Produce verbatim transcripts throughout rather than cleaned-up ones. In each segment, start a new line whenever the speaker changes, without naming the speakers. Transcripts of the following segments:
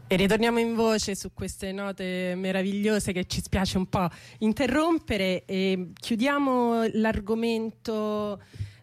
E ritorniamo in voce su queste note meravigliose che ci spiace un po' interrompere, e chiudiamo l'argomento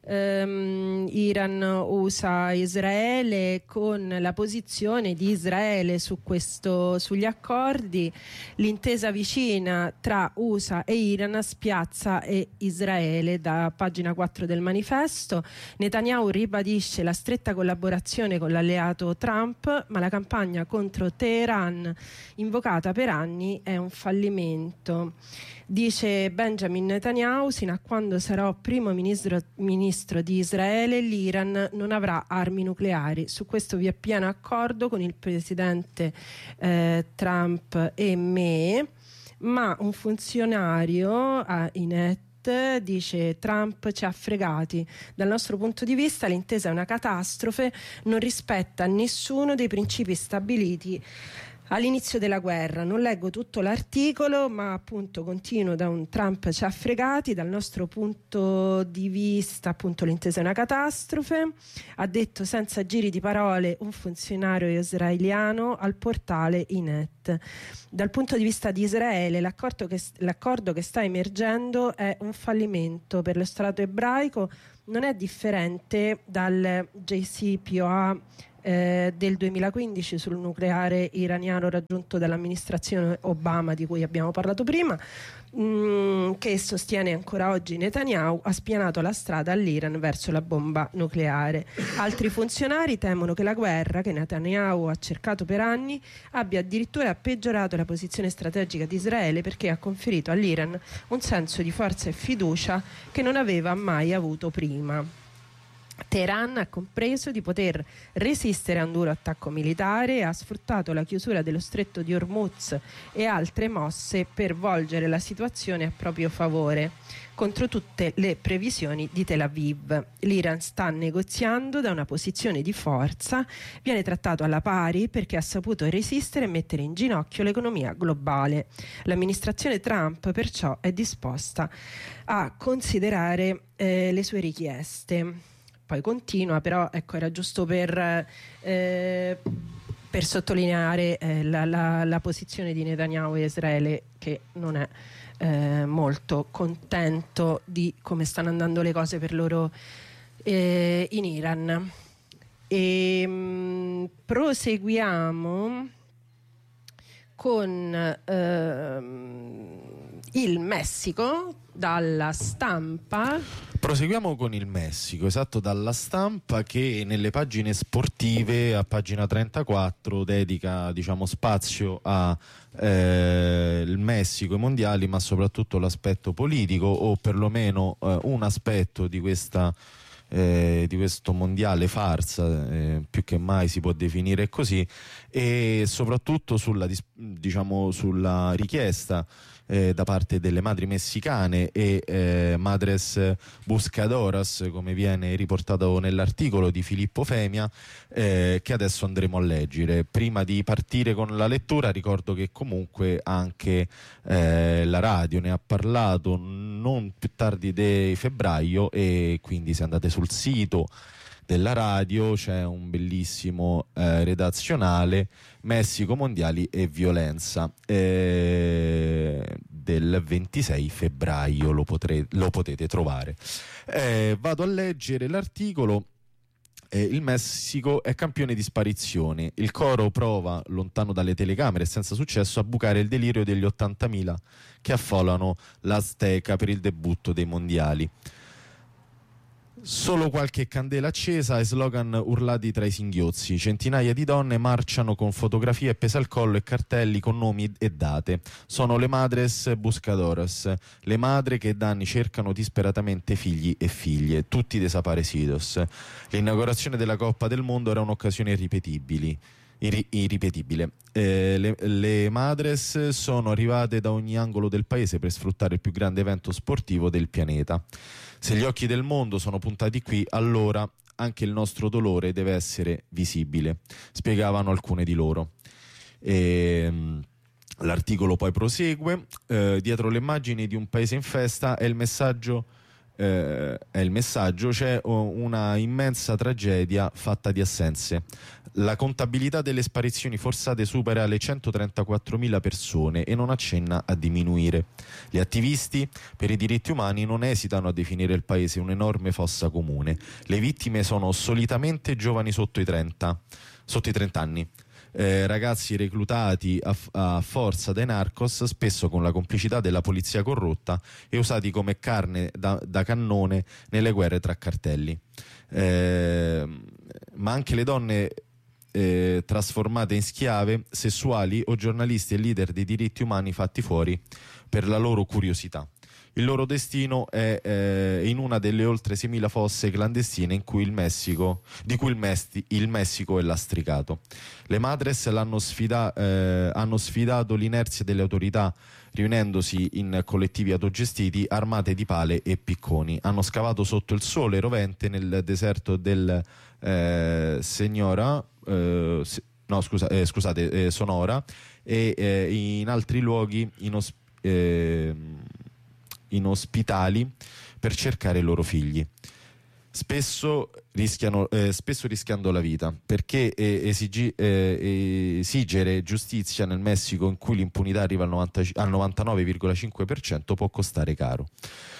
ehm, Iran, U S A, Israele con la posizione di Israele su questo, sugli accordi. L'intesa vicina tra U S A e Iran spiazza e Israele, da pagina quattro del manifesto. Netanyahu ribadisce la stretta collaborazione con l'alleato Trump, ma la campagna contro Teheran invocata per anni è un fallimento. Dice Benjamin Netanyahu: sino a quando sarò primo ministro, ministro di Israele, l'Iran non avrà armi nucleari. Su questo vi è pieno accordo con il presidente eh, Trump e me, ma un funzionario a Inet dice: Trump ci ha fregati, dal nostro punto di vista l'intesa è una catastrofe, non rispetta nessuno dei principi stabiliti all'inizio della guerra. Non leggo tutto l'articolo, ma appunto continuo da un Trump ci ha fregati, dal nostro punto di vista appunto l'intesa è una catastrofe, ha detto senza giri di parole un funzionario israeliano al portale Inet. Dal punto di vista di Israele l'accordo che, l'accordo che sta emergendo è un fallimento per lo Stato ebraico, non è differente dal J C P O A Eh, del duemilaquindici sul nucleare iraniano raggiunto dall'amministrazione Obama, di cui abbiamo parlato prima, mh, che sostiene ancora oggi Netanyahu, ha spianato la strada all'Iran verso la bomba nucleare. Altri funzionari temono che la guerra che Netanyahu ha cercato per anni abbia addirittura peggiorato la posizione strategica di Israele, perché ha conferito all'Iran un senso di forza e fiducia che non aveva mai avuto prima. Teheran ha compreso di poter resistere a un duro attacco militare e ha sfruttato la chiusura dello stretto di Hormuz e altre mosse per volgere la situazione a proprio favore, contro tutte le previsioni di Tel Aviv. L'Iran sta negoziando da una posizione di forza, viene trattato alla pari perché ha saputo resistere e mettere in ginocchio l'economia globale. L'amministrazione Trump perciò è disposta a considerare eh, le sue richieste. Poi continua, però ecco, era giusto per, eh, per sottolineare eh, la, la, la posizione di Netanyahu e Israele, che non è eh, molto contento di come stanno andando le cose per loro eh, in Iran. E mh, proseguiamo con ehm, il Messico dalla Stampa.
Proseguiamo con il Messico, esatto, dalla Stampa, che nelle pagine sportive a pagina trentaquattro dedica, diciamo, spazio a eh, il Messico, i mondiali, ma soprattutto l'aspetto politico, o perlomeno eh, un aspetto di questa Eh, di questo mondiale farsa, eh, più che mai si può definire così, e soprattutto sulla, diciamo, sulla richiesta eh, da parte delle madri messicane e eh, Madres Buscadoras, come viene riportato nell'articolo di Filippo Femia, eh, che adesso andremo a leggere. Prima di partire con la lettura ricordo che comunque anche eh, la radio ne ha parlato non più tardi di febbraio, e quindi se andate sul sito della radio c'è un bellissimo eh, redazionale Messico, mondiali e violenza eh, del ventisei febbraio, lo, potre, lo potete trovare. Eh, vado a leggere l'articolo. Eh, il Messico è campione di sparizione, il coro prova, lontano dalle telecamere e senza successo, a bucare il delirio degli ottantamila che affollano l'Azteca per il debutto dei mondiali. Solo qualche candela accesa e slogan urlati tra i singhiozzi. Centinaia di donne marciano con fotografie appese al collo e cartelli con nomi e date. Sono le Madres Buscadoras, le madri che da anni cercano disperatamente figli e figlie, tutti desaparecidos. L'inaugurazione della Coppa del Mondo era un'occasione irripetibile. Irri- irripetibile. Eh, le, le Madres sono arrivate da ogni angolo del paese per sfruttare il più grande evento sportivo del pianeta. Se gli occhi del mondo sono puntati qui, allora anche il nostro dolore deve essere visibile, spiegavano alcune di loro. E, l'articolo poi prosegue. Eh, dietro le immagini di un paese in festa è il messaggio eh, è il messaggio, c'è una immensa tragedia fatta di assenze. La contabilità delle sparizioni forzate supera le centotrentaquattromila persone e non accenna a diminuire. Gli attivisti per i diritti umani non esitano a definire il paese un'enorme fossa comune. Le vittime sono solitamente giovani sotto i trenta, sotto i trenta anni. Eh, ragazzi reclutati a, a forza dai narcos, spesso con la complicità della polizia corrotta, e usati come carne da, da cannone nelle guerre tra cartelli. Eh, ma anche le donne eh, trasformate in schiave sessuali o giornalisti e leader dei diritti umani fatti fuori per la loro curiosità. Il loro destino è eh, in una delle oltre seimila fosse clandestine in cui il Messico, di cui il, Mesti, il Messico è lastricato. Le Madres l'hanno sfida, eh, hanno sfidato l'inerzia delle autorità riunendosi in collettivi autogestiti armate di pale e picconi. Hanno scavato sotto il sole rovente nel deserto del eh, Signora, eh, no, scusa, eh, scusate, eh, Sonora e eh, in altri luoghi in ospedali. Eh, in ospitali per cercare i loro figli, spesso rischiano eh, spesso rischiando la vita, perché eh, esigi, eh, esigere giustizia nel Messico, in cui l'impunità arriva al, novanta, al novantanove virgola cinque per cento, può costare caro.